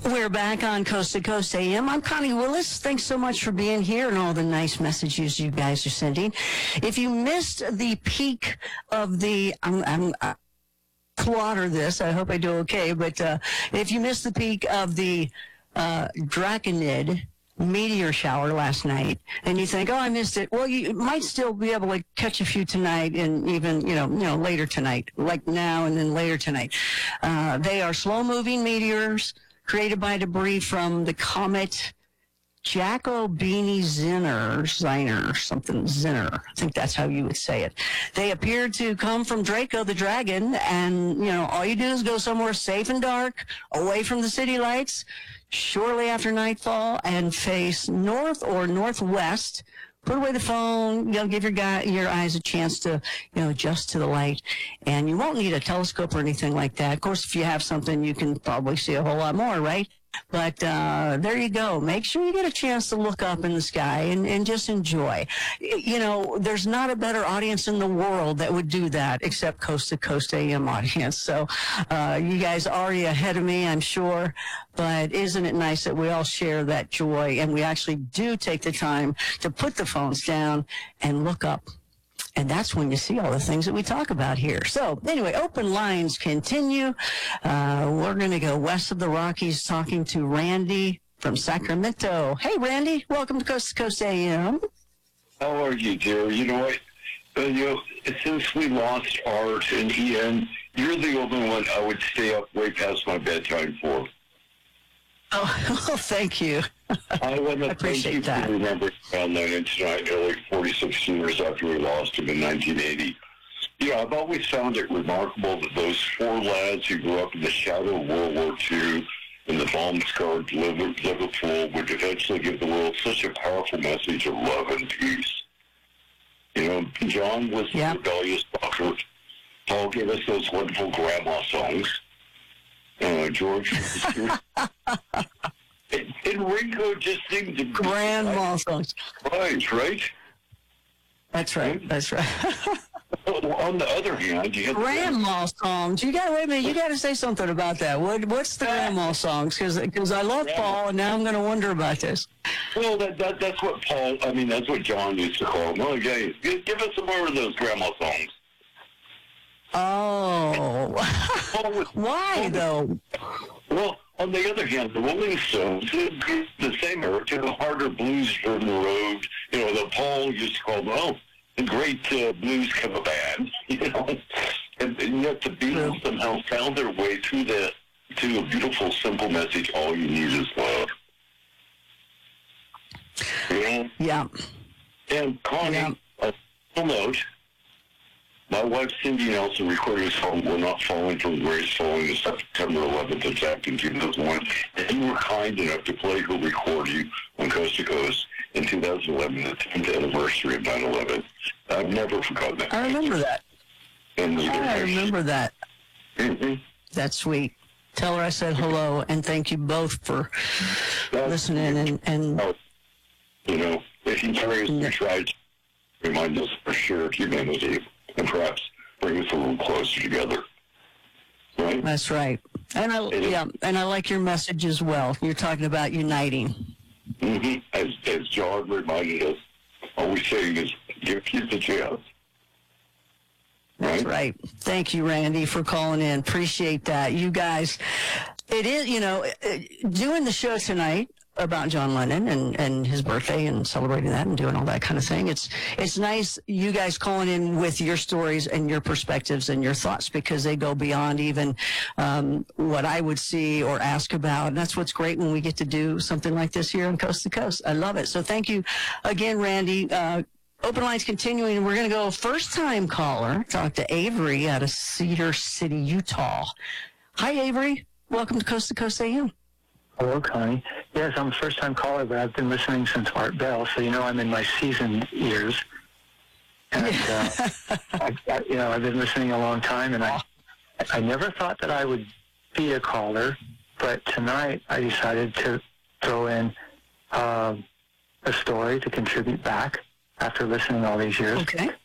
We're back on Coast to Coast AM. I'm Connie Willis. Thanks so much for being here and all the nice messages you guys are sending. If you missed the peak of the, I'm slaughter this. I hope I do okay. But if you missed the peak of the Draconid meteor shower last night, and you think, oh, I missed it. Well, you might still be able to catch a few tonight, and even later tonight, like now and then later tonight. They are slow-moving meteors created by debris from the comet Giacobini-Zinner, I think that's how you would say it. They appear to come from Draco the dragon, and, all you do is go somewhere safe and dark, away from the city lights, shortly after nightfall, and face north or northwest. Put away the phone, give your eyes a chance to, adjust to the light. And you won't need a telescope or anything like that. Of course, if you have something, you can probably see a whole lot more, right? But there you go. Make sure you get a chance to look up in the sky and just enjoy. There's not a better audience in the world that would do that except Coast to Coast AM audience. So you guys are already ahead of me, I'm sure. But isn't it nice that we all share that joy and we actually do take the time to put the phones down and look up? And that's when you see all the things that we talk about here. So anyway, open lines continue. We're going to go west of the Rockies talking to Randy from Sacramento. Hey, Randy, welcome to Coast AM. How are you, dear? You know what? Since we lost Art and Ian, you're the only one I would stay up way past my bedtime for. Oh, well, thank you. I want to thank you for remembering John Lennon tonight, nearly 46 years after we lost him in 1980. I've always found it remarkable that those four lads who grew up in the shadow of World War II in the bomb-scarred Liverpool would eventually give the world such a powerful message of love and peace. John was a rebellious buffer. Paul gave us those wonderful grandma songs. George and Ringo just seemed to be grandma songs. Right? That's right. On the other hand, you had grandma songs. You got to say something about that. What's the grandma songs? Because I love Paul, and now I'm going to wonder about this. Well, that's what Paul. I mean, that's what John used to call them. Oh, guys, give us some more of those grandma songs. Oh, why though? Well, on the other hand, the Rolling Stones, the same era, took a harder blues from the road. That Paul used to call them, the great blues cover band. And yet the Beatles somehow found their way to a beautiful, simple message: all you need is love. Yeah. And Connie, a note. My wife, Cindy Nelson, recorded a song, We're Not Falling from Grace, falling on September 11th, exact in 2001. And you were kind enough to play her recording on Coast to Coast in 2011, the 10th anniversary of 9/11. I've never forgotten that. I remember that. I remember that. Mm-hmm. That's sweet. Tell her I said hello, and thank you both for listening. And if you try to remind us for sure of humanity, and perhaps bring us a little closer together. Right? That's right. And I like your message as well. You're talking about uniting. Mm-hmm. As John reminded us, all we're saying is give kids a chance. That's right. Thank you, Randy, for calling in. Appreciate that. You guys, it is, doing the show tonight about John Lennon and his birthday and celebrating that and doing all that kind of thing. It's nice you guys calling in with your stories and your perspectives and your thoughts, because they go beyond even what I would see or ask about. And that's what's great when we get to do something like this here on Coast to Coast. I love it. So thank you again, Randy. Open lines continuing. We're going to go first-time caller, talk to Avery out of Cedar City, Utah. Hi, Avery. Welcome to Coast AM. Hello, Connie. Yes, I'm a first-time caller, but I've been listening since Art Bell, so I'm in my seasoned years. And I've been listening a long time, and I never thought that I would be a caller, but tonight I decided to throw in a story to contribute back after listening all these years. Okay.